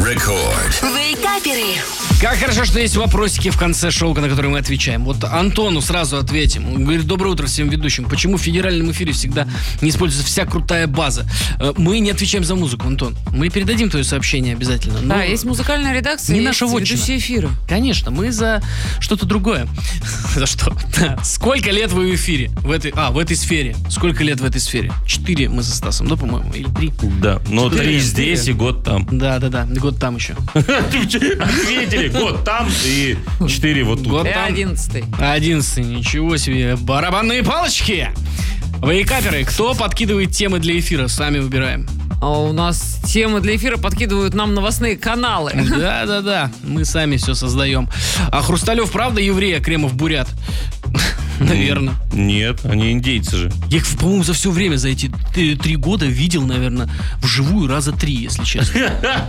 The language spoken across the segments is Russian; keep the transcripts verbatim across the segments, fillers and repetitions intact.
Рекорд. Вейкаперы. Как хорошо, что есть вопросики в конце шоу, на которые мы отвечаем. Вот Антону сразу ответим. Он говорит: доброе утро всем ведущим. Почему в федеральном эфире всегда не используется вся крутая база? Мы не отвечаем за музыку, Антон. Мы передадим твое сообщение обязательно. Но да, есть музыкальная редакция, не есть наша вотчина. ведущие эфира. Конечно, мы за что-то другое. За что? Сколько лет вы в эфире? В этой, а, в этой сфере. Сколько лет в этой сфере? Четыре мы со Стасом, да, по-моему? Или три? Да, но Четыре. три здесь и год там. Да, да, да. Год там еще. Ответили, год там и четыре вот тут. Год И там. одиннадцатый. Одиннадцатый, ничего себе. Барабанные палочки! Вейкаперы, кто подкидывает темы для эфира? Сами выбираем. А у нас темы для эфира подкидывают нам новостные каналы. Да-да-да, мы сами все создаем. А Хрусталев правда еврей, а Кремов бурят? Наверное. Нет, они индейцы же. Я их, по-моему, за все время, за эти т- три года видел, наверное, вживую раза три, если честно.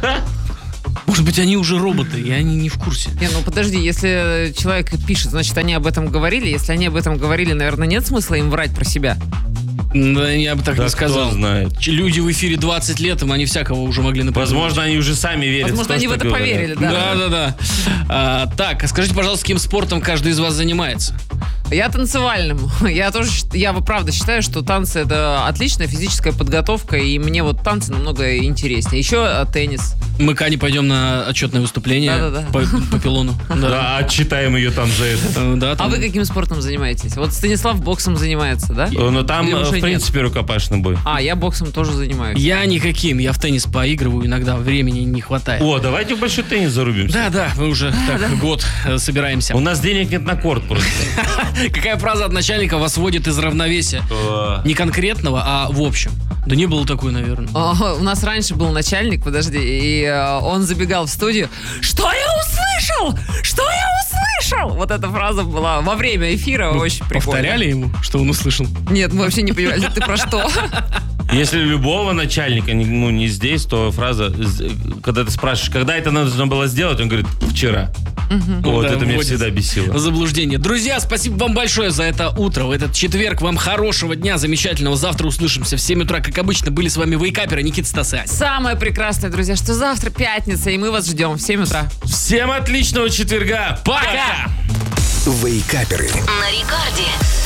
Может быть, они уже роботы, и они не в курсе. Не, ну подожди, если человек пишет, значит, они об этом говорили. Если они об этом говорили, наверное, нет смысла им врать про себя. Да, я бы так Да не сказал. кто знает. Ч- Люди в эфире двадцать лет, им они всякого уже могли напридумать. Возможно, они уже сами верят Возможно, в то, они в что это говорят. поверили, да. Да, да, да. А, так, а скажите, пожалуйста, каким спортом каждый из вас занимается? Я танцевальным. Я тоже, счит- я правда считаю, что танцы это отличная физическая подготовка, и мне вот танцы намного интереснее. Еще а, теннис. Мы к Ане пойдем на отчетное выступление Да-да-да. по, по пилону. Да. Да, отчитаем ее там за это. Э, да, А там- вы каким спортом занимаетесь? Вот Станислав боксом занимается, да? Но там, Или э, уже в принципе, рукопашный бой. А, я боксом тоже занимаюсь. Я никаким, я в теннис поигрываю, иногда времени не хватает. О, давайте в большой теннис зарубимся. Да, да, мы уже так год э, собираемся. У нас денег нет на корт просто. Какая фраза от начальника вас вводит из равновесия? Не конкретного, а в общем. Да не было такой, наверное. О, у нас раньше был начальник, подожди, и э, он забегал в студию. Что я услышал? Что я услышал? Вот эта фраза была во время эфира, очень прикольно. Повторяли ему, что он услышал? Нет, мы вообще не понимали, ты про что? Если любого начальника, не- ну, не здесь, то фраза, з- когда ты спрашиваешь, когда это нужно было сделать, он говорит, вчера. Вот, Да, это меня вводит всегда бесило. в заблуждение. Друзья, спасибо вам большое за это утро, в этот четверг. Вам хорошего дня, замечательного. Завтра услышимся в семь утра, как обычно. Были с вами Вейкаперы, Никита, Стас и Ася. Самое прекрасное, друзья, что завтра пятница, и мы вас ждем в семь утра. Всем отличного четверга. Пока! Вейкаперы. На рекорде.